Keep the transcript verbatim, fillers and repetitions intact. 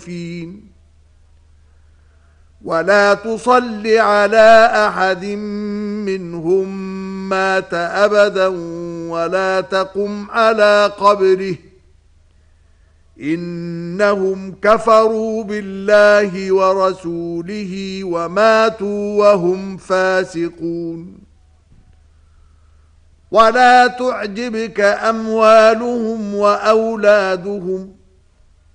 فين ولا تصل على أحد منهم مات أبدا ولا تقم على قبره إنهم كفروا بالله ورسوله وماتوا وهم فاسقون ولا تعجبك أموالهم وأولادهم